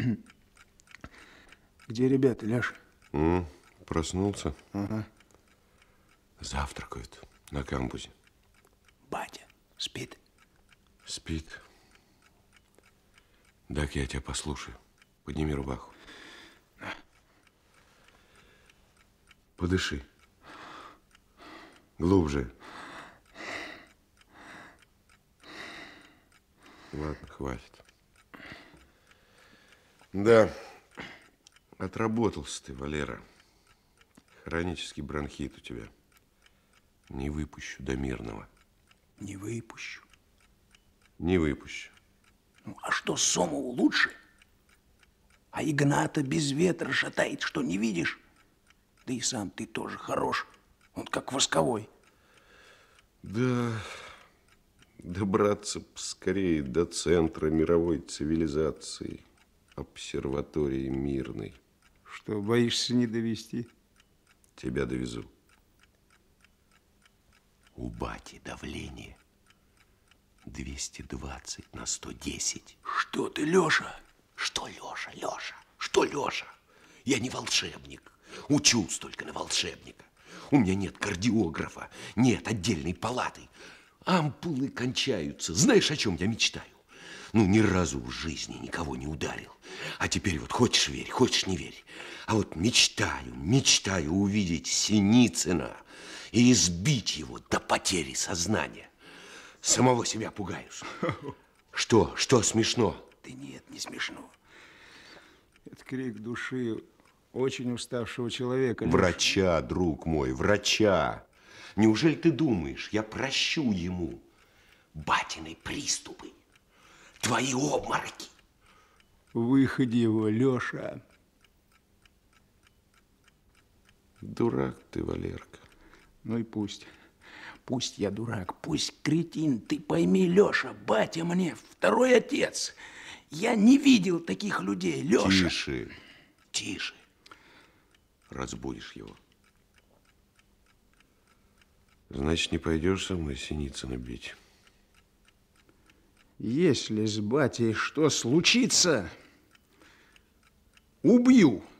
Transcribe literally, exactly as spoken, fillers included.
Где ребята, Леша? М, проснулся. Ага. Завтракают на камбузе. Батя спит? Спит. Так я тебя послушаю. Подними рубаху. Да. Подыши. Глубже. Ладно, хватит. Да, отработался ты, Валера. Хронический бронхит у тебя. Не выпущу до мирного. Не выпущу. Не выпущу. Ну, а что, Сомову лучше? А Игната без ветра шатает, что не видишь? Да и сам ты тоже хорош. Он как восковой. Да, добраться скорее до центра мировой цивилизации, обсерватории Мирной. Что, боишься не довести? Тебя довезу. У бати давление двести двадцать на сто десять. Что ты, Леша? Что, Леша, Леша? Что, Леша? Я не волшебник. Учусь только на волшебника. У меня нет кардиографа, нет отдельной палаты. Ампулы кончаются. Знаешь, о чем я мечтаю? Ну, ни разу в жизни никого не ударил. А теперь вот хочешь верь, хочешь не верь. А вот мечтаю, мечтаю увидеть Синицына и избить его до потери сознания. Самого себя пугаешь. Что? Что смешно? Да нет, не смешно. Это крик души очень уставшего человека. Врача, друг мой, врача. Неужели ты думаешь, я прощу ему батины приступы, твои обмороки? Выходи его, Леша. Дурак ты, Валерка. Ну и пусть. Пусть я дурак, пусть кретин. Ты пойми, Леша, батя мне второй отец. Я не видел таких людей, Леша. Тише. Тише. Разбудишь его. Значит, не пойдешь со мной Синицына бить? Если с батей что случится, убью.